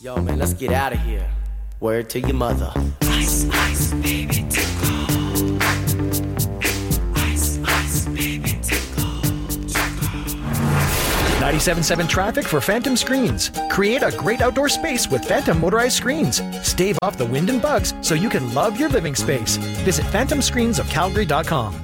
Yo, man, let's get out of here. Word to your mother. Ice, ice, baby, tickle. Ice, ice, baby, tickle. 97.7 traffic for Phantom Screens. Create a great outdoor space with Phantom motorized screens. Stave off the wind and bugs so you can love your living space. Visit phantomscreensofcalgary.com.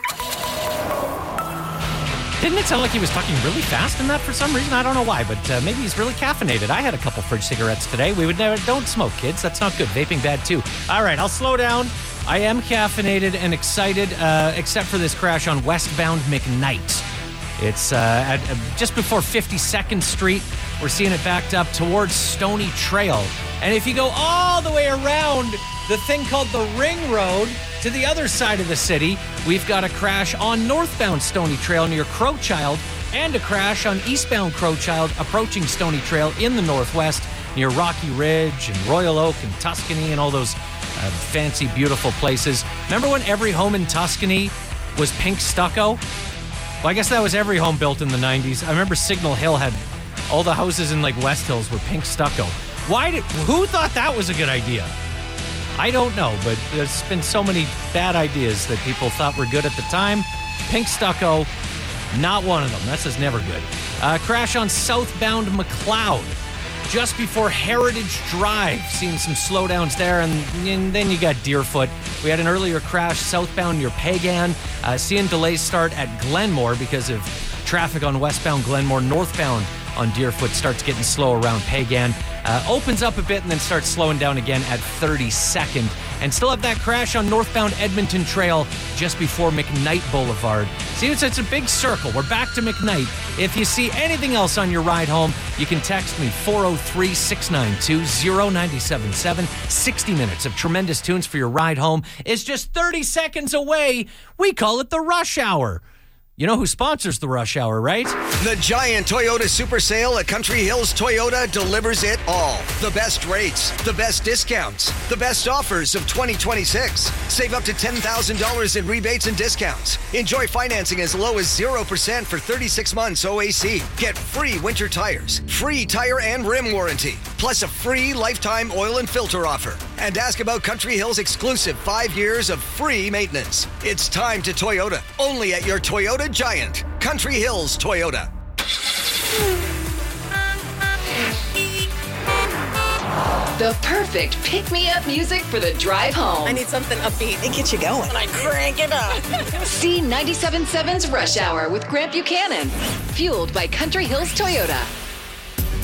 Didn't it sound like he was talking really fast in that for some reason? I don't know why, but maybe he's really caffeinated. I had a couple fridge cigarettes today. We would never, don't smoke, kids. That's not good. Vaping bad, too. All right, I'll slow down. I am caffeinated and excited, except for this crash on westbound McKnight. It's at just before 52nd Street. We're seeing it backed up towards Stony Trail. And if you go all the way around the thing called the Ring Road to the other side of the city, we've got a crash on northbound Stony Trail near Crowchild and a crash on eastbound Crowchild approaching Stony Trail in the northwest near Rocky Ridge and Royal Oak and Tuscany and all those fancy, beautiful places. Remember when every home in Tuscany was pink stucco? Well, I guess that was every home built in the 90s. I remember Signal Hill had all the houses in like West Hills were pink stucco. Who thought that was a good idea? I don't know, but there's been so many bad ideas that people thought were good at the time. Pink stucco, not one of them. That's just never good. Crash on southbound McLeod just before Heritage Drive. Seeing some slowdowns there, and then you got Deerfoot. We had an earlier crash southbound near Pagan. Seeing delays start at Glenmore because of traffic on westbound Glenmore. Northbound on Deerfoot starts getting slow around Pagan. Opens up a bit and then starts slowing down again at 32nd. And still have that crash on northbound Edmonton Trail just before McKnight Boulevard. See, it's a big circle. We're back to McKnight. If you see anything else on your ride home, you can text me 403-692-0977. 60 minutes of tremendous tunes for your ride home is just 30 seconds away. We call it the Rush Hour. You know who sponsors the Rush Hour, right? The giant Toyota Super Sale at Country Hills Toyota delivers it all. The best rates, the best discounts, the best offers of 2026. Save up to $10,000 in rebates and discounts. Enjoy financing as low as 0% for 36 months OAC. Get free winter tires, free tire and rim warranty, plus a free lifetime oil and filter offer. And ask about Country Hills' exclusive 5 years of free maintenance. It's time to Toyota, only at your Toyota Giant. Country Hills Toyota. The perfect pick-me-up music for the drive home. I need something upbeat to get you going. And I crank it up. C97.7's Rush Hour with Grant Buchanan. Fueled by Country Hills Toyota.